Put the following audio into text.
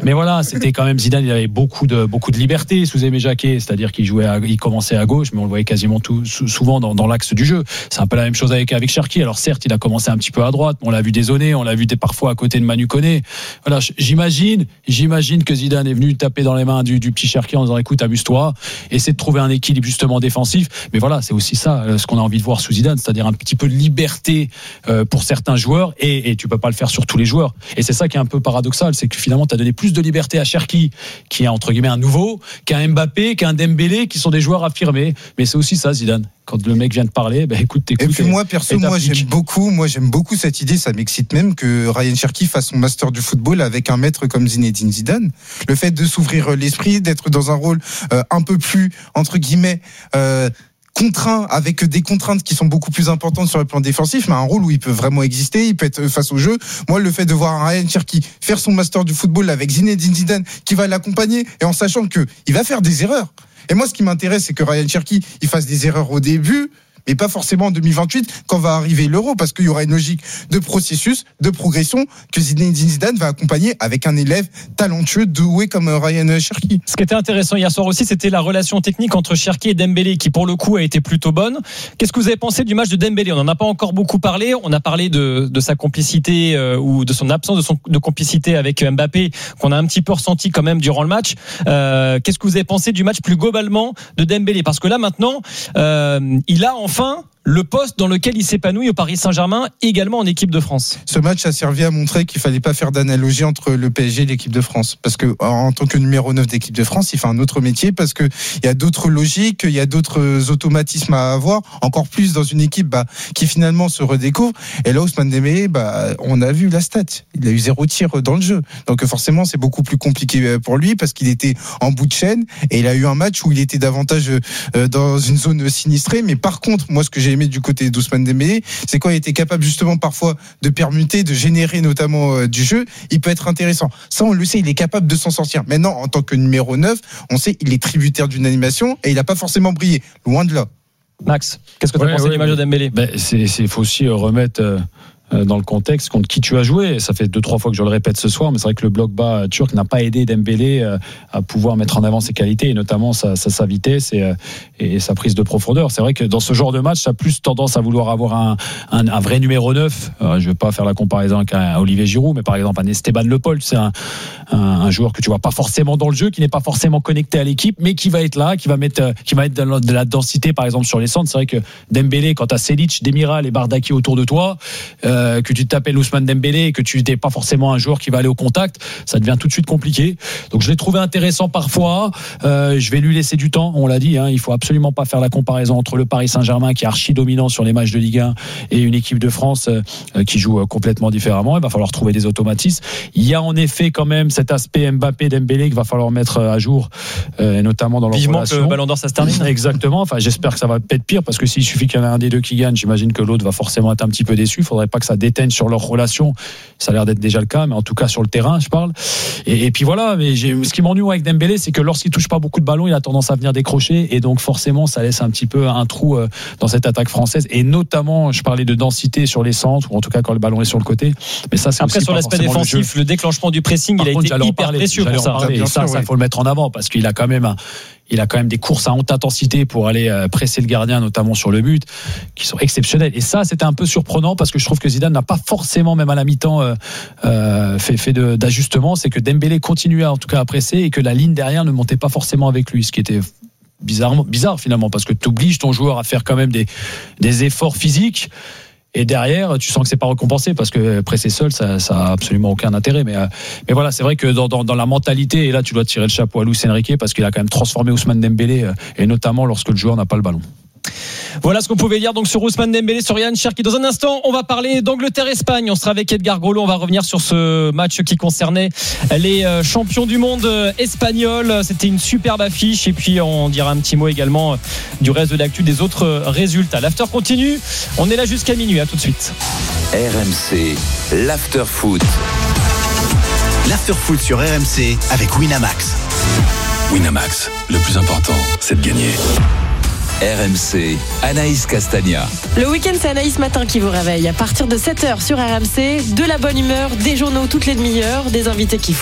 Mais voilà, c'était quand même Zidane, il avait beaucoup de liberté sous Aimé Jacquet, c'est-à-dire qu'il commençait à gauche, mais on le voyait quasiment souvent dans l'axe du jeu. C'est un peu la même chose avec Cherki. Alors certes, il a commencé un petit peu à droite, on l'a vu dézonner, on l'a vu parfois à côté de Manu Koné. Voilà, j'imagine que Zidane est venu taper dans les mains du petit Cherki en disant écoute, amuse-toi, essaie de trouver un équilibre justement défensif. Mais voilà, c'est aussi ça ce qu'on a envie de voir sous Zidane, c'est-à-dire un petit peu de liberté pour certains joueurs, et tu peux pas le faire sur tous les joueurs. Et c'est ça qui est un peu paradoxal, c'est que finalement tu as donné plus de liberté à Cherki, qui est entre guillemets un nouveau, qu'à Mbappé, qu'à Dembélé, qui sont des joueurs affirmés. Mais c'est aussi ça Zidane. Quand le mec vient de parler, écoute, t'écoutes. Et puis moi, perso, j'aime beaucoup cette idée, ça m'excite même que Ryan Cherki fasse son master du football avec un maître comme Zinedine Zidane. Le fait de s'ouvrir l'esprit, d'être dans un rôle un peu plus, entre guillemets, contraint, avec des contraintes qui sont beaucoup plus importantes sur le plan défensif, mais un rôle où il peut vraiment exister, il peut être face au jeu. Moi, le fait de voir un Ryan Cherki faire son master du football avec Zinedine Zidane qui va l'accompagner, et en sachant que il va faire des erreurs. Et moi, ce qui m'intéresse, c'est que Ryan Cherki, il fasse des erreurs au début, mais pas forcément en 2028 quand va arriver l'Euro, parce qu'il y aura une logique de processus, de progression que Zinedine Zidane va accompagner avec un élève talentueux, doué comme Ryan Cherki. Ce qui était intéressant hier soir aussi, c'était la relation technique entre Cherki et Dembélé, qui pour le coup a été plutôt bonne. Qu'est-ce que vous avez pensé du match de Dembélé ? On n'en a pas encore beaucoup parlé. On a parlé de sa complicité ou de son absence de complicité avec Mbappé, qu'on a un petit peu ressenti quand même durant le match. Qu'est-ce que vous avez pensé du match plus globalement de Dembélé ? Parce que là maintenant, il a enfin le poste dans lequel il s'épanouit au Paris Saint-Germain, également en équipe de France. Ce match a servi à montrer qu'il fallait pas faire d'analogie entre le PSG et l'équipe de France, parce que en tant que numéro 9 d'équipe de France, il fait un autre métier, parce que il y a d'autres logiques, il y a d'autres automatismes à avoir, encore plus dans une équipe qui finalement se redécouvre. Et là, Ousmane Dembélé, on a vu la stat, il a eu 0 tir dans le jeu, donc forcément c'est beaucoup plus compliqué pour lui, parce qu'il était en bout de chaîne, et il a eu un match où il était davantage dans une zone sinistrée. Mais par contre, moi, ce que j'ai aimé du côté d'Ousmane Dembélé, c'est quand il était capable justement parfois de permuter, de générer notamment du jeu. Il peut être intéressant. Ça, on le sait, il est capable de s'en sortir. Maintenant, en tant que numéro 9, on sait qu'il est tributaire d'une animation et il n'a pas forcément brillé. Loin de là. Max, qu'est-ce que tu as pensé du match de Dembélé ? Il faut aussi remettre dans le contexte contre qui tu as joué. Ça fait 2-3 fois que je le répète ce soir, mais c'est vrai que le bloc bas turc n'a pas aidé Dembélé à pouvoir mettre en avant ses qualités, et notamment sa vitesse et sa prise de profondeur. C'est vrai que dans ce genre de match, tu as plus tendance à vouloir avoir un vrai numéro 9. Je ne vais pas faire la comparaison avec Olivier Giroud, mais par exemple un Esteban Le Pol, c'est un joueur que tu vois pas forcément dans le jeu, qui n'est pas forcément connecté à l'équipe, mais qui va être là, qui va mettre de la densité par exemple sur les centres. C'est vrai que Dembélé, quand tu as Selic, Demiral et Bardaki autour de toi, que tu t'appelles Ousmane Dembélé et que tu n'es pas forcément un joueur qui va aller au contact, ça devient tout de suite compliqué. Donc je l'ai trouvé intéressant parfois. Je vais lui laisser du temps, on l'a dit, il faut absolument pas faire la comparaison entre le Paris Saint-Germain qui est archi dominant sur les matchs de Ligue 1 et une équipe de France qui joue complètement différemment. Il va falloir trouver des automatismes. Il y a en effet quand même cet aspect Mbappé-Dembélé qu'il va falloir mettre à jour, et notamment dans leur relation. Vivement que le Ballon d'Or ça se termine. Exactement. Enfin, j'espère que ça va peut-être pire, parce que s'il suffit qu'il y en ait un des deux qui gagne, j'imagine que l'autre va forcément être un petit peu déçu. Il faudrait pas que ça déteigne sur leur relation. Ça a l'air d'être déjà le cas, mais en tout cas sur le terrain, je parle. Et puis voilà. Mais ce qui m'ennuie avec Dembélé, c'est que lorsqu'il touche pas beaucoup de ballons, il a tendance à venir décrocher, et donc forcément, ça laisse un petit peu un trou dans cette attaque française. Et notamment, je parlais de densité sur les centres, ou en tout cas quand le ballon est sur le côté. Mais ça, c'est après aussi sur l'aspect défensif, le déclenchement du pressing, il a été hyper précieux pour ça. Et ça, il faut le mettre en avant, parce qu'il a quand même des courses à haute intensité pour aller presser le gardien, notamment sur le but, qui sont exceptionnelles. Et ça, c'était un peu surprenant, parce que je trouve que Zidane n'a pas forcément, même à la mi-temps, fait d'ajustement. C'est que Dembélé continuait en tout cas à presser, et que la ligne derrière ne montait pas forcément avec lui, ce qui était bizarre finalement, parce que tu obliges ton joueur à faire quand même des efforts physiques. Et derrière, tu sens que c'est pas récompensé, parce que presser seul, ça a absolument aucun intérêt. Mais voilà, c'est vrai que dans la mentalité, et là, tu dois tirer le chapeau à Luis Enrique, parce qu'il a quand même transformé Ousmane Dembélé, et notamment lorsque le joueur n'a pas le ballon. Voilà ce qu'on pouvait dire donc sur Ousmane Dembélé, sur Ryan Cherki. Dans un instant, on va parler d'Angleterre-Espagne. On sera avec Edgar Groslo. On va revenir sur ce match qui concernait les champions du monde espagnols. C'était une superbe affiche. Et puis, on dira un petit mot également du reste de l'actu, des autres résultats. L'after continue. On est là jusqu'à minuit. À tout de suite. RMC, l'after foot. L'after foot sur RMC avec Winamax. Winamax, le plus important, c'est de gagner. RMC, Anaïs Castagna. Le week-end, c'est Anaïs Matin qui vous réveille. À partir de 7h sur RMC, de la bonne humeur, des journaux toutes les demi-heures, des invités qui